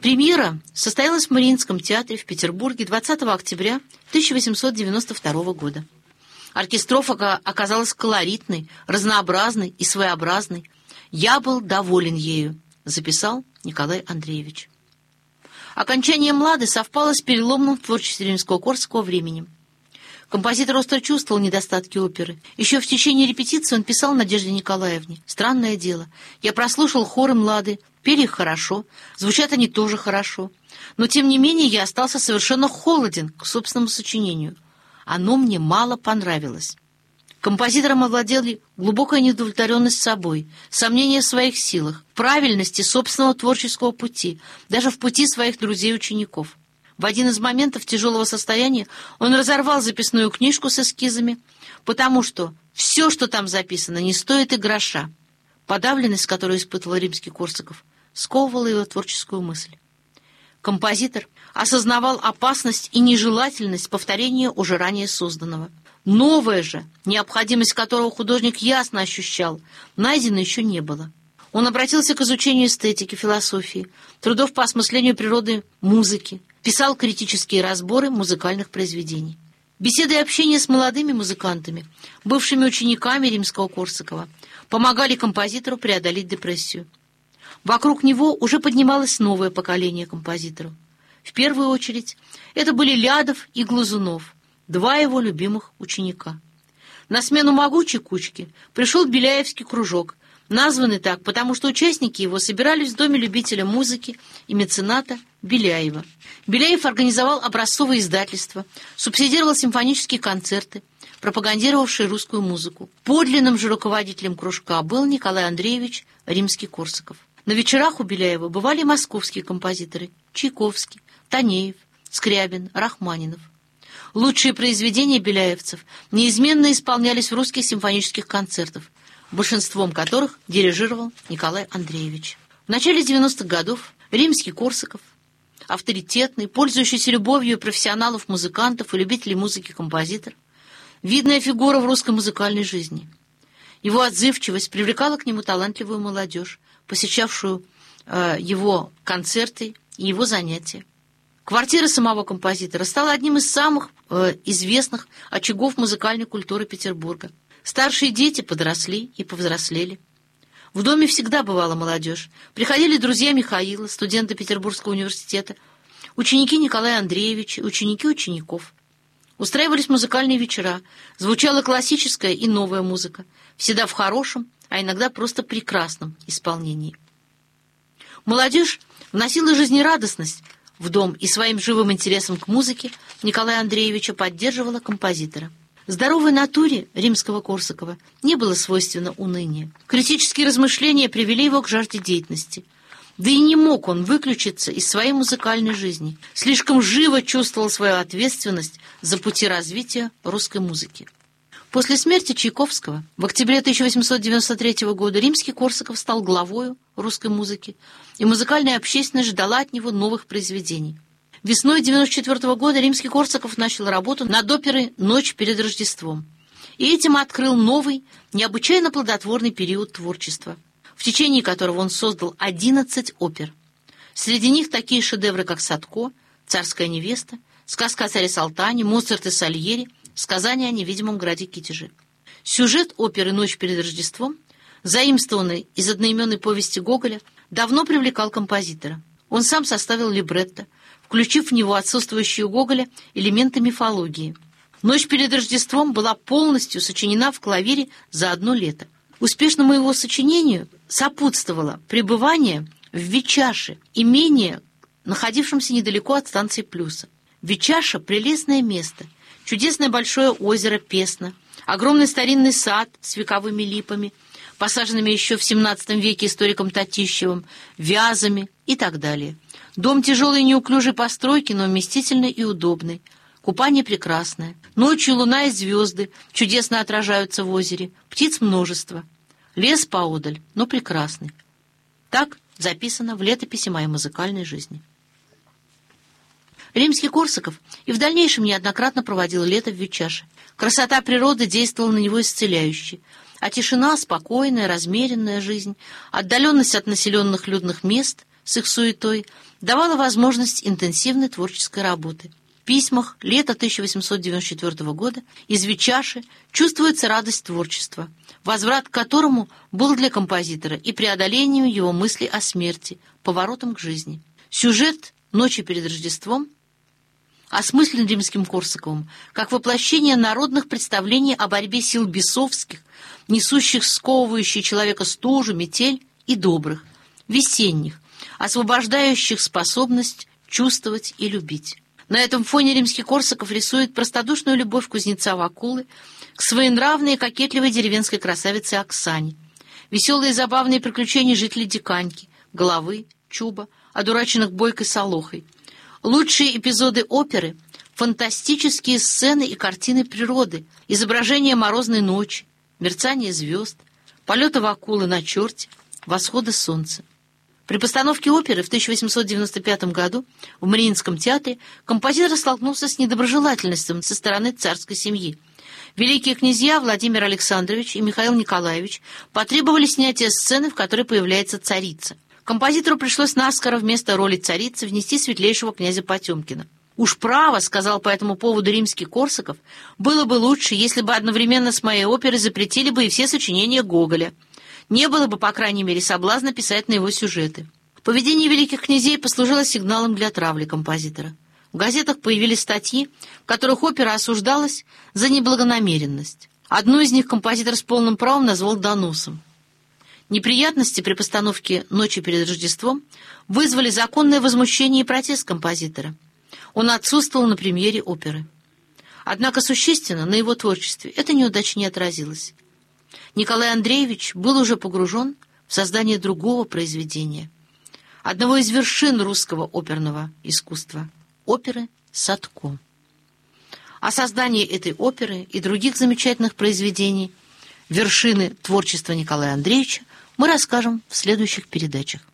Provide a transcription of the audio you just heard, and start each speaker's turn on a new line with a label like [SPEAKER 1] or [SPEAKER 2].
[SPEAKER 1] Премьера состоялась в Мариинском театре в Петербурге 20 октября 1892 года. Оркестровка оказалась колоритной, разнообразной и своеобразной. «Я был доволен ею», — записал Николай Андреевич. Окончание «Млады» совпало с переломным в творчестве Римского-Корсакова временем. Композитор остро чувствовал недостатки оперы. Еще в течение репетиции он писал Надежде Николаевне: «Странное дело, я прослушал хоры «Млады», пели их хорошо, звучат они тоже хорошо, но тем не менее я остался совершенно холоден к собственному сочинению. Оно мне мало понравилось». Композитором овладели глубокая неудовлетворенность собой, сомнения в своих силах, правильности собственного творческого пути, даже в пути своих друзей-учеников. В один из моментов тяжелого состояния он разорвал записную книжку с эскизами, потому что все, что там записано, не стоит и гроша. Подавленность, которую испытывал Римский-Корсаков, сковывала его творческую мысль. Композитор осознавал опасность и нежелательность повторения уже ранее созданного. Новое же, необходимость которого художник ясно ощущал, найдено еще не было. Он обратился к изучению эстетики, философии, трудов по осмыслению природы музыки, писал критические разборы музыкальных произведений. Беседы и общение с молодыми музыкантами, бывшими учениками Римского-Корсакова, помогали композитору преодолеть депрессию. Вокруг него уже поднималось новое поколение композиторов. В первую очередь это были Лядов и Глазунов, два его любимых ученика. На смену могучей кучке пришел Беляевский кружок, названный так, потому что участники его собирались в доме любителя музыки и мецената Беляева. Беляев организовал образцовые издательства, субсидировал симфонические концерты, пропагандировавшие русскую музыку. Подлинным же руководителем кружка был Николай Андреевич Римский-Корсаков. На вечерах у Беляева бывали московские композиторы — Чайковский, Танеев, Скрябин, Рахманинов. Лучшие произведения беляевцев неизменно исполнялись в русских симфонических концертах, большинством которых дирижировал Николай Андреевич. В начале 90-х годов Римский-Корсаков, авторитетный, пользующийся любовью профессионалов-музыкантов и любителей музыки композитор, видная фигура в русской музыкальной жизни. Его отзывчивость привлекала к нему талантливую молодежь, посещавшую его концерты и его занятия. Квартира самого композитора стала одним из самых известных очагов музыкальной культуры Петербурга. Старшие дети подросли и повзрослели. В доме всегда бывала молодежь. Приходили друзья Михаила, студенты Петербургского университета, ученики Николая Андреевича, ученики учеников. Устраивались музыкальные вечера, звучала классическая и новая музыка, всегда в хорошем, а иногда просто прекрасном исполнении. Молодежь вносила жизнерадостность в дом и своим живым интересом к музыке Николая Андреевича поддерживала композитора. Здоровой натуре Римского-Корсакова не было свойственно уныние. Критические размышления привели его к жажде деятельности. Да и не мог он выключиться из своей музыкальной жизни. Слишком живо чувствовал свою ответственность за пути развития русской музыки. После смерти Чайковского в октябре 1893 года Римский-Корсаков стал главою русской музыки, и музыкальная общественность ждала от него новых произведений. Весной 1994 года Римский-Корсаков начал работу над оперой «Ночь перед Рождеством», и этим открыл новый, необычайно плодотворный период творчества, в течение которого он создал 11 опер. Среди них такие шедевры, как «Садко», «Царская невеста», «Сказка о царе Салтане», «Моцарт и Сальери», «Сказание о невидимом граде Китеже». Сюжет оперы «Ночь перед Рождеством», заимствованный из одноименной повести Гоголя, давно привлекал композитора. Он сам составил либретто, включив в него отсутствующие у Гоголя элементы мифологии. «Ночь перед Рождеством» была полностью сочинена в клавире за одно лето. Успешному его сочинению сопутствовало пребывание в Вичаше, имении, находившемся недалеко от станции Плюса. Вичаша — прелестное место, чудесное большое озеро Песна, огромный старинный сад с вековыми липами, посаженными еще в XVII веке историком Татищевым, вязами и так далее. Дом тяжелой и неуклюжей постройки, но вместительный и удобный. Купание прекрасное. Ночью луна и звезды чудесно отражаются в озере. Птиц множество. Лес поодаль, но прекрасный. Так записано в летописи моей музыкальной жизни. Римский-Корсаков и в дальнейшем неоднократно проводил лето в Вичаше. Красота природы действовала на него исцеляюще, а тишина, спокойная, размеренная жизнь, отдаленность от населенных людных мест с их суетой давала возможность интенсивной творческой работы. В письмах лета 1894 года из Вичаши чувствуется радость творчества, возврат к которому был для композитора и преодолением его мыслей о смерти, поворотом к жизни. Сюжет «Ночи перед Рождеством» осмыслен Римским-Корсаковым как воплощение народных представлений о борьбе сил бесовских, несущих сковывающие человека стужу, метель, и добрых, весенних, освобождающих способность чувствовать и любить. На этом фоне Римский-Корсаков рисует простодушную любовь кузнеца Вакулы к своенравной и кокетливой деревенской красавице Оксане, веселые и забавные приключения жителей Диканьки, Головы, Чуба, одураченных Бойкой Солохой. Лучшие эпизоды оперы — фантастические сцены и картины природы, изображение морозной ночи, мерцание звезд, полета Вакулы на черте, восхода солнца. При постановке оперы в 1895 году в Мариинском театре композитор столкнулся с недоброжелательностью со стороны царской семьи. Великие князья Владимир Александрович и Михаил Николаевич потребовали снятия сцены, в которой появляется царица. Композитору пришлось наскоро вместо роли царицы внести светлейшего князя Потемкина. «Уж право, — сказал по этому поводу Римский-Корсаков, — было бы лучше, если бы одновременно с моей оперой запретили бы и все сочинения Гоголя. Не было бы, по крайней мере, соблазна писать на его сюжеты». Поведение великих князей послужило сигналом для травли композитора. В газетах появились статьи, в которых опера осуждалась за неблагонамеренность. Одну из них композитор с полным правом назвал доносом. Неприятности при постановке «Ночи перед Рождеством» вызвали законное возмущение и протест композитора. Он отсутствовал на премьере оперы. Однако существенно на его творчестве эта неудача не отразилась. Николай Андреевич был уже погружен в создание другого произведения, одного из вершин русского оперного искусства — оперы «Садко». О создании этой оперы и других замечательных произведений, вершины творчества Николая Андреевича, мы расскажем в следующих передачах.